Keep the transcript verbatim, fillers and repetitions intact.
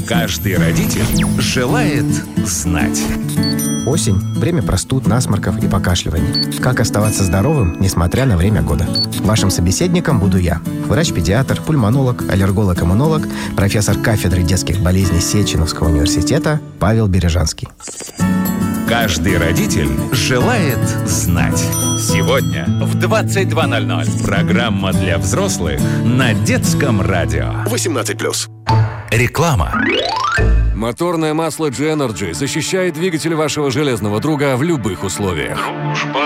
Каждый родитель желает знать. Осень – время простуд, насморков и покашливаний. Как оставаться здоровым, несмотря на время года? Вашим собеседником буду я, врач-педиатр, пульмонолог, аллерголог-иммунолог, профессор кафедры детских болезней Сеченовского университета Павел Бережанский. Каждый родитель желает знать. Сегодня в двадцать два ноль ноль программа для взрослых на Детском радио. восемнадцать плюс. Реклама. Моторное масло джи энерджи защищает двигатель вашего железного друга в любых условиях.